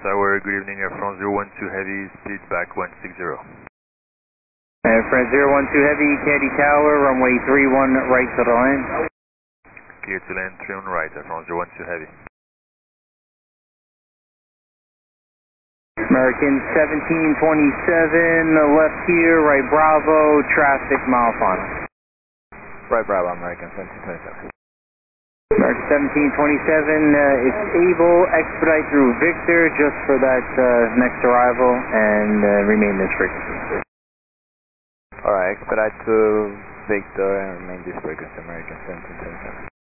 Tower, good evening, Air France 012 Heavy, speed back 160. Air France 012 Heavy, Kennedy Tower, runway 31 right to the line. Clear to land 3 on right, Air France 012 Heavy. American 1727, left here, right Bravo, traffic mile final. Right Bravo, American 1727. American 1727, it's able, expedite through Victor just for that next arrival and remain this frequency. Alright, expedite to Victor and remain this frequency, American 1727.